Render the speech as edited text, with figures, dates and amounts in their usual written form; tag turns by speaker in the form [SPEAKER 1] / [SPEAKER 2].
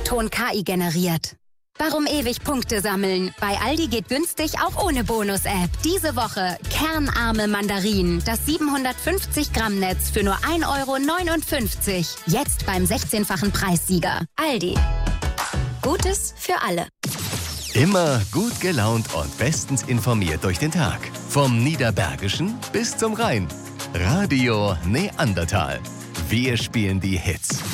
[SPEAKER 1] Ton KI generiert. Warum ewig Punkte sammeln? Bei Aldi geht günstig auch ohne Bonus-App. Diese Woche kernarme Mandarinen. Das 750 Gramm Netz für nur 1,59 €. Jetzt beim 16-fachen Preissieger. Aldi. Gutes für alle.
[SPEAKER 2] Immer gut gelaunt und bestens informiert durch den Tag. Vom Niederbergischen bis zum Rhein. Radio Neandertal. Wir spielen die Hits.